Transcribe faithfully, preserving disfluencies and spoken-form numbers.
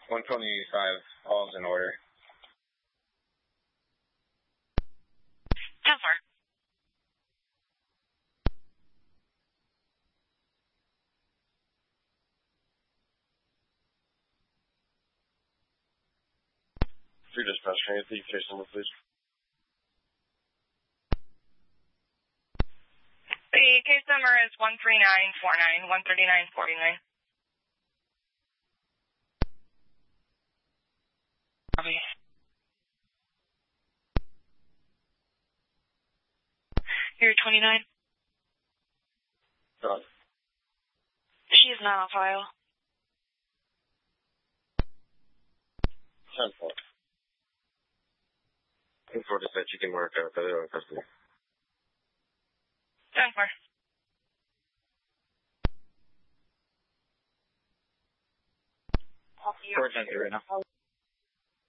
one twenty-five, all's in order. ten four. Three dispatch, can I get the case number, please? The case number is one three nine four nine, one thirty-nine forty-nine. Copy. Here, twenty-nine. Done. She is not on file. ten four. ten four dispatch, you can mark out the other custody. ten four. Four ten three right now.